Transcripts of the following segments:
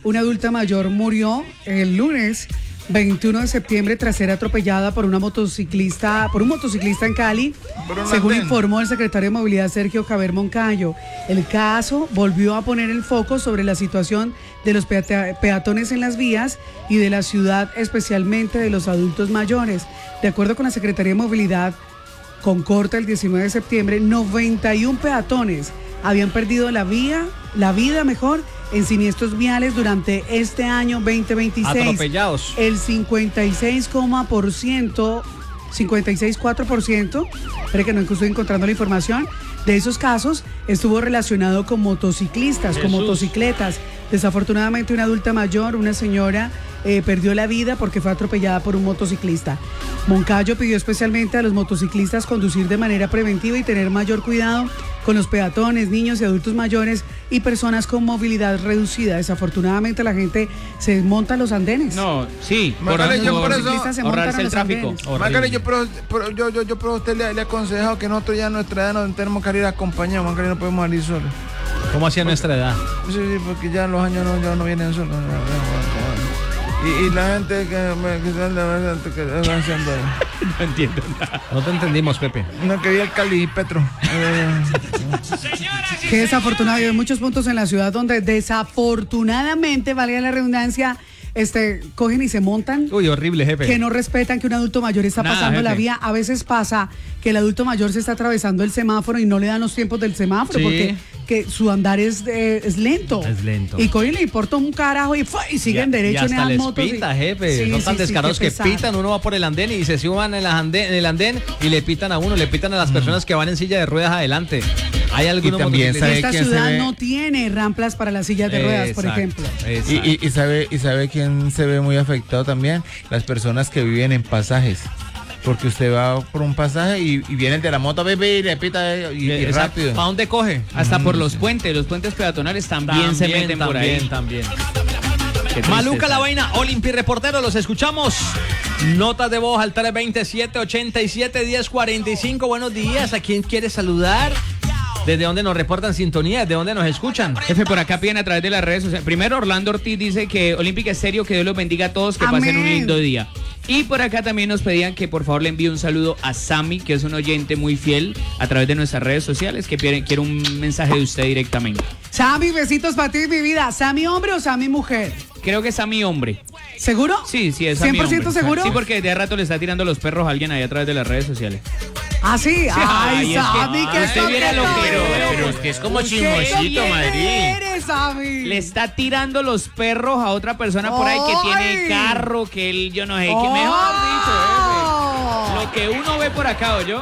una adulta mayor murió el lunes 21 de septiembre tras ser atropellada por un motociclista en Cali, según informó el secretario de Movilidad Sergio Javier Moncayo. El caso volvió a poner el foco sobre la situación de los peatones en las vías y de la ciudad, especialmente de los adultos mayores. De acuerdo con la Secretaría de Movilidad, con corte el 19 de septiembre, 91 peatones habían perdido la vida en siniestros viales durante este año 2026. Atropellados. El 56,4%, espere que no estoy encontrando la información, de esos casos estuvo relacionado con motociclistas, con motocicletas. Desafortunadamente una adulta mayor, una señora, perdió la vida porque fue atropellada por un motociclista. Moncayo pidió especialmente a los motociclistas conducir de manera preventiva y tener mayor cuidado con los peatones, niños y adultos mayores y personas con movilidad reducida. Desafortunadamente la gente se desmonta en los andenes. No, sí, ahorrarse el tráfico. Mácale, yo por usted le he aconsejado que nosotros ya a nuestra edad no tenemos que ir acompañados, Mácale, no podemos salir solos. ¿Cómo hacía nuestra edad? Sí, porque ya los años no vienen solos. Y la gente que haciendo ahí. No entiendo nada. No te entendimos, Pepe. No, que vi el Cali y Petro. Qué desafortunado. Hay muchos puntos en la ciudad donde desafortunadamente, valga la redundancia, cogen y se montan. Uy, horrible, jefe. Que no respetan que un adulto mayor está pasando la vía. A veces pasa que el adulto mayor se está atravesando el semáforo y no le dan los tiempos del semáforo, porque su andar es lento. Es lento. Y cogen y le importa un carajo y siguen derecho en las motos. Pita, jefe. Son tan descarados que pitan, uno va por el andén y se suban en el andén y le pitan a uno, le pitan a las personas que van en silla de ruedas adelante. Hay algunos motociclistas. Esta ciudad no tiene rampas para las sillas de ruedas, por ejemplo. Y sabe quién se ve muy afectado también, las personas que viven en pasajes. Porque usted va por un pasaje y viene el de la moto, bebé, y le pita y rápido. ¿Para dónde coge? Hasta por los puentes peatonales también se meten por ahí. También. Maluca la vaina, Olimpi Reportero, los escuchamos. Notas de voz al 327-87-1045. Buenos días, ¿a quién quiere saludar? ¿Desde dónde nos reportan sintonía? ¿Desde dónde nos escuchan? Jefe, por acá piden a través de las redes sociales. Primero, Orlando Ortiz dice que Olímpica Estéreo, que Dios los bendiga a todos, que pasen un lindo día. Y por acá también nos pedían que por favor le envíe un saludo a Sammy, que es un oyente muy fiel a través de nuestras redes sociales, que quiere un mensaje de usted directamente. Sammy, besitos para ti, mi vida. ¿Sammy hombre o Sammy mujer? Creo que es Sammy hombre. ¿Seguro? Sí, es Sammy hombre. ¿100% seguro? Sí, porque de rato le está tirando los perros a alguien ahí a través de las redes sociales. ¿Ah, sí? Ay, Sammy, que usted viera lo que pero usted es como chismosito, Madrid. Le está tirando los perros a otra persona por ahí que tiene carro, que él, yo no sé, que mejor dicho, lo que uno ve por acá, ¿oyó?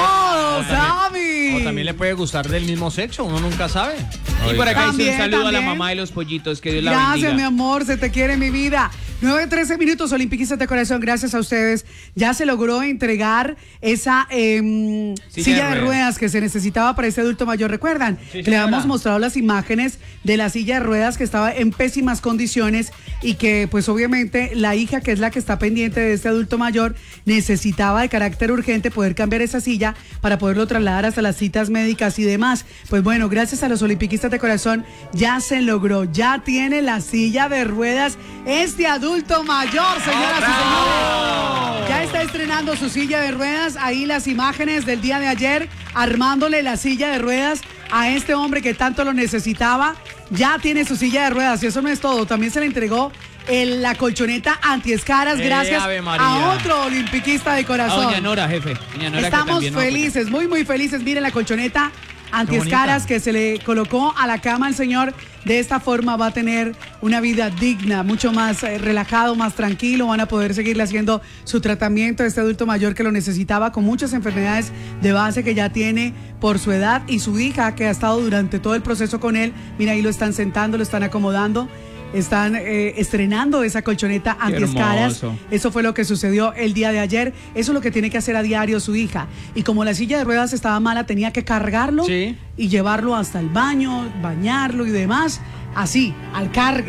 Sammy. O también le puede gustar del mismo sexo, uno nunca sabe. Y por acá dice un saludo a la mamá de los pollitos, que Dios la bendiga. Gracias, mi amor, se te quiere, mi vida. 9:13 minutos, Olimpiquistas de corazón, gracias a ustedes. Ya se logró entregar esa silla de ruedas que se necesitaba para este adulto mayor. ¿Recuerdan? Sí, que le habíamos mostrado las imágenes de la silla de ruedas que estaba en pésimas condiciones y que pues obviamente la hija, que es la que está pendiente de este adulto mayor, necesitaba de carácter urgente poder cambiar esa silla para poderlo trasladar hasta las citas médicas y demás. Pues bueno, gracias a los Olimpiquistas de corazón ya se logró, ya tiene la silla de ruedas este adulto mayor, señoras y señores. Ya está estrenando su silla de ruedas. Ahí las imágenes del día de ayer, armándole la silla de ruedas a este hombre que tanto lo necesitaba. Ya tiene su silla de ruedas y eso no es todo. También se le entregó la colchoneta antiescaras gracias a otro olimpiquista de corazón. Doña Nora, jefe. Doña Nora, estamos felices, muy felices. Miren la colchoneta antiescaras que se le colocó a la cama al señor. De esta forma va a tener una vida digna, mucho más relajado, más tranquilo. Van a poder seguirle haciendo su tratamiento a este adulto mayor que lo necesitaba, con muchas enfermedades de base que ya tiene por su edad, y su hija que ha estado durante todo el proceso con él. Mira, ahí lo están sentando, lo están acomodando. Están estrenando esa colchoneta antiescaras. Eso fue lo que sucedió el día de ayer. Eso es lo que tiene que hacer a diario su hija. Y como la silla de ruedas estaba mala, tenía que cargarlo y llevarlo hasta el baño, bañarlo y demás. Así, al cargue.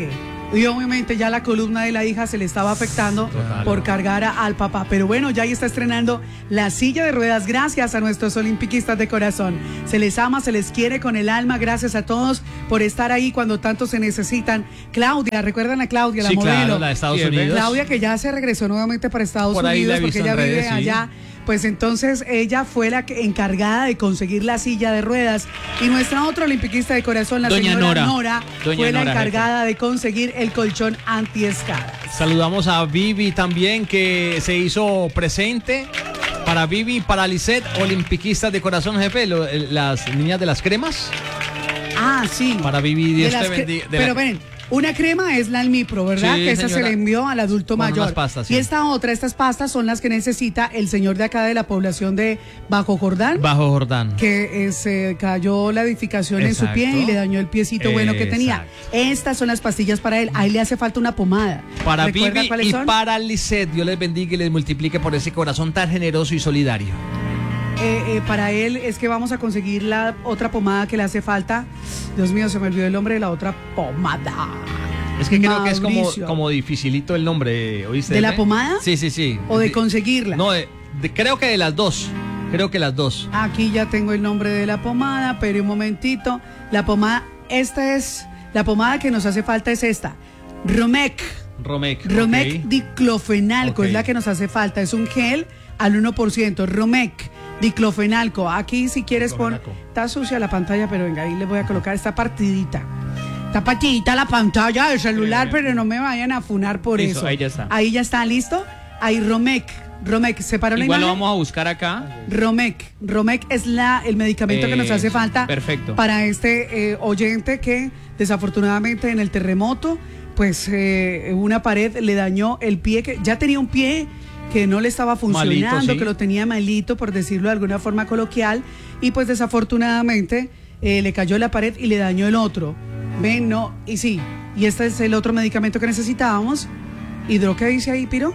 Y obviamente ya la columna de la hija se le estaba afectando por cargar al papá. Pero bueno, ya ahí está estrenando la silla de ruedas gracias a nuestros olimpiquistas de corazón. Se les ama, se les quiere con el alma. Gracias a todos por estar ahí cuando tanto se necesitan. Claudia, ¿recuerdan a Claudia, la modelo? Claro, la de Estados Unidos. Claudia, que ya se regresó nuevamente para Estados Unidos porque ella vive allá. Pues entonces ella fue la encargada de conseguir la silla de ruedas y nuestra otra olimpiquista de corazón, la Doña señora Nora, fue la Nora, encargada de conseguir el colchón antiescadas. Saludamos a Vivi también, que se hizo presente. Para Vivi, para Lisette, olimpiquistas de corazón, jefe, las niñas de las cremas. Ah, sí. Para Vivi, Dios te bendiga. Pero ven, una crema es la Almipro, ¿verdad? Sí, que esa señora. se le envió al adulto Con mayor. unas pastas, sí. Y estas pastas son las que necesita el señor de acá de la población de Bajo Jordán. Bajo Jordán. Que se cayó la edificación en su pie y le dañó el piecito bueno que tenía. Estas son las pastillas para él. Ahí le hace falta una pomada. Para ¿Recuerda Vivi cuáles y son? para Lisette, Dios les bendiga y les multiplique por ese corazón tan generoso y solidario. Para él es que vamos a conseguir la otra pomada que le hace falta. Dios mío, se me olvidó el nombre de la otra pomada. Es que creo que es Mauricio. como dificilito el nombre, ¿oíste? ¿De la pomada? Sí. ¿O de conseguirla? No, creo que de las dos. Creo que las dos. Aquí ya tengo el nombre de la pomada, pero un momentito. La pomada, esta es, la pomada que nos hace falta es esta. Romec ok. diclofenalco Ok. es la que nos hace falta. Es un gel al 1%. Romec diclofenalco. Aquí si quieres pon... Está sucia la pantalla, pero venga, ahí le voy a colocar esta partidita. Está partidita la pantalla del celular, pero no me vayan a funar por eso. Ahí ya está. Ahí ya está, ¿listo? Ahí Romec, ¿separó la Igual lo imagen? vamos a buscar acá. Romec es el medicamento que nos hace falta perfecto. para este oyente que desafortunadamente en el terremoto, pues una pared le dañó el pie, que ya tenía un pie que no le estaba funcionando, Malito, sí. que lo tenía malito, por decirlo de alguna forma coloquial, y pues desafortunadamente le cayó la pared y le dañó el otro. Ven, no, y sí, y este es el otro medicamento que necesitábamos. ¿Qué dice ahí, Piro?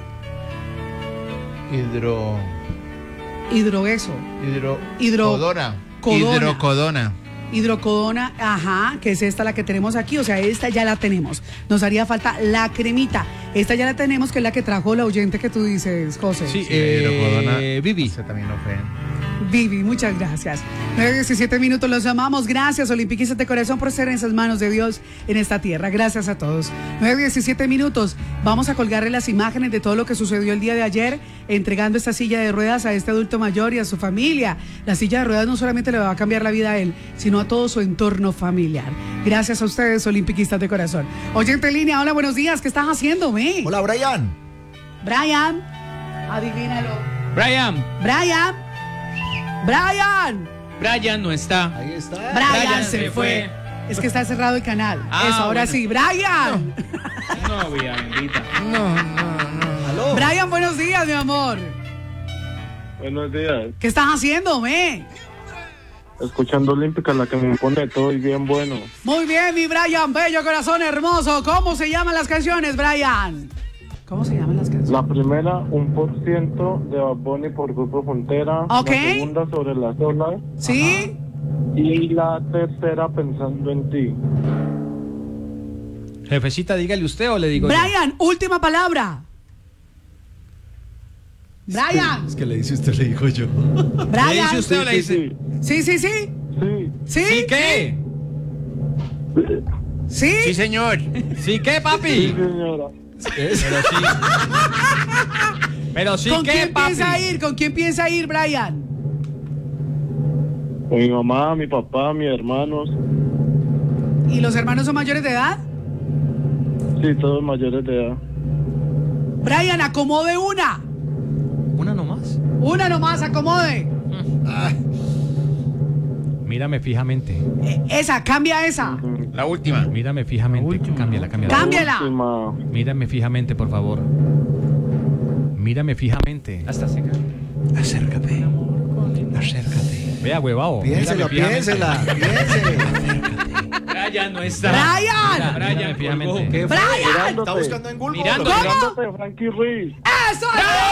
Hidroeso. Hidrocodona. Codona. Hidrocodona. Hidrocodona, ajá, que es esta la que tenemos aquí, o sea, esta ya la tenemos. Nos haría falta la cremita. Esta ya la tenemos, que es la que trajo la oyente que tú dices, José. Sí, Hidrocodona. Vivi. Ese también lo fue. Vivi, muchas gracias. 9:17 minutos, los amamos. Gracias, olimpiquistas de corazón, por ser en esas manos de Dios en esta tierra. Gracias a todos. 9:17 minutos. Vamos a colgarle las imágenes de todo lo que sucedió el día de ayer, entregando esta silla de ruedas a este adulto mayor y a su familia. La silla de ruedas no solamente le va a cambiar la vida a él, sino a todo su entorno familiar. Gracias a ustedes, olimpiquistas de corazón. Oyente en línea, hola, buenos días. ¿Qué estás haciendo, me? Hola, Brian. Brian, adivínalo. Brian no está. Ahí está. Brian se fue. Es que está cerrado el canal. Ah, Eso, ahora bueno. sí. Brian. No, vida bendita. No. Aló. Brian, buenos días, mi amor. Buenos días. ¿Qué estás haciendo, me? Escuchando Olímpica, la que me pone todo y bien bueno. Muy bien, mi Brian, bello corazón hermoso. ¿Cómo se llaman las canciones, Brian? ¿Cómo se llaman las canciones? La primera, 1% de Bad Bunny por Grupo Frontera. Ok. La segunda, Sobre las olas. ¿Sí? Y la tercera, Pensando en ti. Jefecita, dígale usted o le digo yo. Brian, última palabra. Brian. Es que le dice usted, le digo yo. ¿Le Brian. dice usted o le dice? Sí. Sí. ¿Sí? ¿Sí qué? ¿Sí? Sí, señor. ¿Sí qué, Sí, papi? señora. Pero sí ¿Con qué, quién papi. piensa ir? ¿Con quién piensa ir, Brian? Con mi mamá, mi papá, mis hermanos. ¿Y los hermanos son mayores de edad? Sí, todos mayores de edad. Brian, acomode una. ¿Una nomás? Una nomás, acomode. Mírame fijamente. Esa, cambia esa. La última. Mírame fijamente. Cámbiala. Cámbiala. Última. Mírame fijamente, por favor. Mírame fijamente. Hasta seca. Acércate. Vea, huevao. Piénsela, Mírame fijamente. piénsela. Brian no está. Brian. Mírame Brian, fijamente. colgó. ¿Qué fue? Brian. Está buscando en Google. Mirando. Mirándote, Frankie Ruiz. ¡Eso!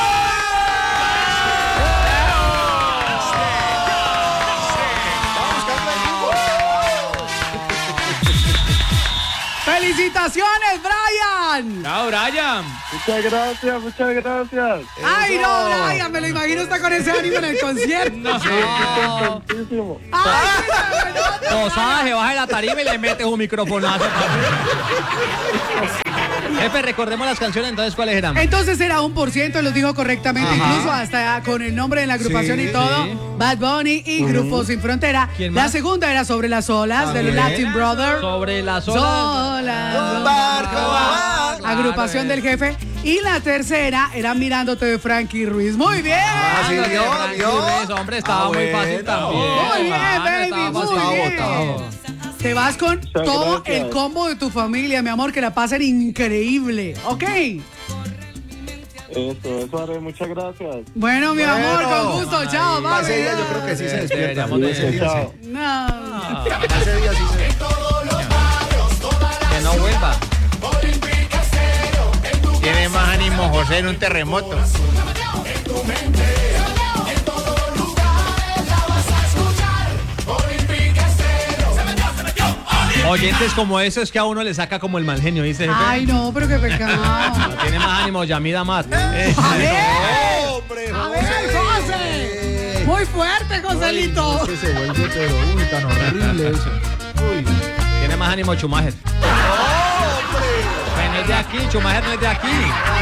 Está buscando en Google. ¡Felicitaciones, Brian! Brian. Chao, Brian. Muchas gracias, muchas gracias. Ay, no, Brian, me lo imagino está con ese ánimo en el concierto. No. Contentísimo. Ay, mira, Posada, se baja de la tarima y le metes un microfonazo. Jefe, recordemos las canciones, entonces, ¿cuáles eran? entonces era 1%, los dijo correctamente, Ajá. incluso hasta con el nombre de la agrupación Sí, y todo. sí. Bad Bunny y Grupo Sin Frontera. ¿Quién La más? segunda era Sobre las olas, de los Latin Brothers. Sobre las olas. Solas. Un barco, Agrupación del jefe. Y la tercera era Mirándote de Frankie Ruiz. Muy bien. sí, Ándale, vio, Frankie vio. Ruiz, hombre, estaba muy fácil bueno. también. Muy bien, Hermano, baby, estaba muy fácil. bien. Botado. Te vas con todo gracias. el combo de tu familia, mi amor, que la pasen increíble. ¿Ok? Eso haré, muchas gracias. Bueno, mi amor, con gusto. Chao, Para ese mami. día yo creo que sí se despierta. Deberíamos de- Ese día Chao. No. sí. Ese día sí se Que no vuelva. Tiene más ánimo José en un terremoto. Oyentes como esos que a uno le saca como el mal genio, dice jefe. Ay, no, pero qué pecado. Tiene más ánimo, Yamida Mat. A ver, ¡Hombre, a ver, José. Muy fuerte, Joselito. Es que se vuelve, pero uy, tan horrible eso. Uy. Tiene más ánimo Chumajer. No es de aquí, Chumajer no es de aquí.